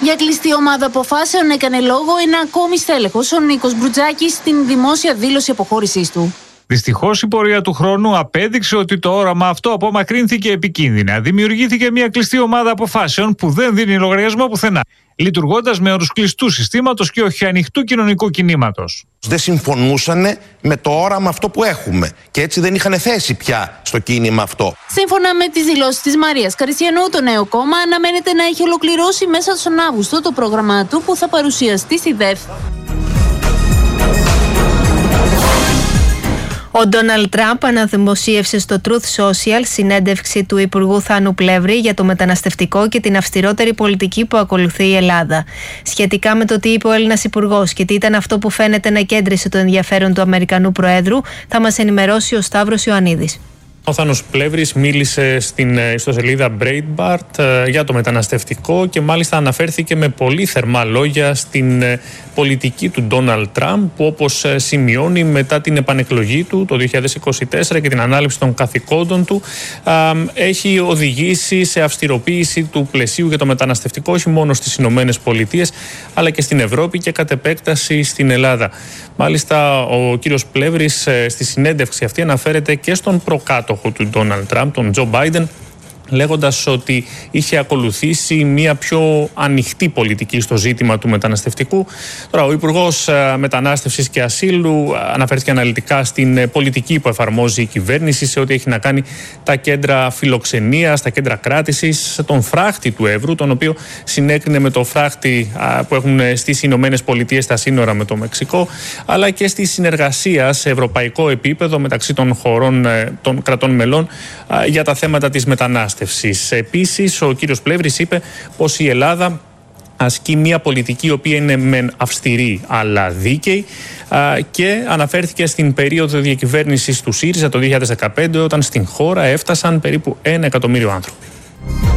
Για κλειστή ομάδα αποφάσεων έκανε λόγο ένα ακόμη στέλεχος, ο Νίκος Μπρουτζάκης, στην δημόσια δήλωση αποχώρησής του. Δυστυχώς, η πορεία του χρόνου απέδειξε ότι το όραμα αυτό απομακρύνθηκε επικίνδυνα. Δημιουργήθηκε μια κλειστή ομάδα αποφάσεων που δεν δίνει λογαριασμό πουθενά, λειτουργώντας με όρους κλειστού συστήματος και όχι ανοιχτού κοινωνικού κινήματος. Δεν συμφωνούσαν με το όραμα αυτό που έχουμε και έτσι δεν είχαν θέση πια στο κίνημα αυτό. Σύμφωνα με τις δηλώσεις της Μαρίας Καριστιανού, το νέο κόμμα αναμένεται να έχει ολοκληρώσει μέσα στον Αύγουστο το πρόγραμμά του που θα παρουσιαστεί στη ΔΕΘ. Ο Ντόναλντ Τραμπ αναδημοσίευσε στο Truth Social συνέντευξη του Υπουργού Θάνου Πλεύρη για το μεταναστευτικό και την αυστηρότερη πολιτική που ακολουθεί η Ελλάδα. Σχετικά με το τι είπε ο Έλληνας Υπουργός και τι ήταν αυτό που φαίνεται να κέντρισε το ενδιαφέρον του Αμερικανού Προέδρου, θα μας ενημερώσει ο Σταύρος Ιωαννίδης. Ο Θάνος Πλεύρης μίλησε στην ιστοσελίδα Breitbart για το μεταναστευτικό και μάλιστα αναφέρθηκε με πολύ θερμά λόγια στην πολιτική του Ντόναλντ Τραμπ, που όπως σημειώνει μετά την επανεκλογή του το 2024 και την ανάληψη των καθηκόντων του, έχει οδηγήσει σε αυστηροποίηση του πλαισίου για το μεταναστευτικό όχι μόνο στις Ηνωμένες Πολιτείες αλλά και στην Ευρώπη και κατ' επέκταση στην Ελλάδα. Μάλιστα, ο κύριος Πλεύρης στη συνέντευξη αυτή αναφέρεται και στον προκάτοχο του Ντόναλντ Τραμπ, τον Τζο Μπάιντεν, λέγοντας ότι είχε ακολουθήσει μια πιο ανοιχτή πολιτική στο ζήτημα του μεταναστευτικού. Τώρα, ο Υπουργός Μετανάστευσης και Ασύλου αναφέρθηκε αναλυτικά στην πολιτική που εφαρμόζει η κυβέρνηση σε ό,τι έχει να κάνει τα κέντρα φιλοξενίας, τα κέντρα κράτησης, τον φράχτη του Εύρου, τον οποίο συνέκρινε με το φράχτη που έχουν στις Ηνωμένες Πολιτείες στα σύνορα με το Μεξικό, αλλά και στη συνεργασία σε ευρωπαϊκό επίπεδο μεταξύ των χωρών, των κρατών μελών για τα θέματα της μετανάστευσης. Επίσης, ο κύριος Πλεύρης είπε πως η Ελλάδα ασκεί μια πολιτική η οποία είναι μεν αυστηρή αλλά δίκαιη και αναφέρθηκε στην περίοδο διακυβέρνησης του ΣΥΡΙΖΑ το 2015, όταν στην χώρα έφτασαν περίπου 1 εκατομμύριο άνθρωποι.